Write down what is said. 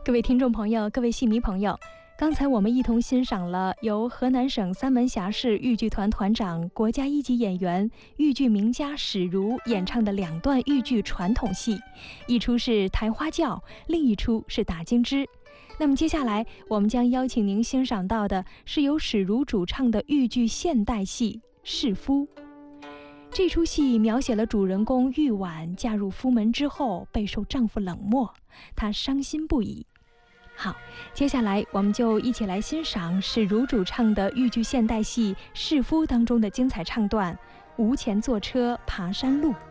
各位听众朋友，各位戏迷朋友，刚才我们一同欣赏了由河南省三门峡市豫剧团团长、国家一级演员、豫剧名家史如演唱的2段豫剧传统戏，一出是抬花轿，另一出是打金枝。那么接下来我们将邀请您欣赏到的是由史如主唱的豫剧现代戏《侍夫》。这出戏描写了主人公玉婉嫁入夫门之后备受丈夫冷漠，她伤心不已。好，接下来我们就一起来欣赏史如主唱的豫剧现代戏《侍夫》当中的精彩唱段《无钱坐车爬山路》。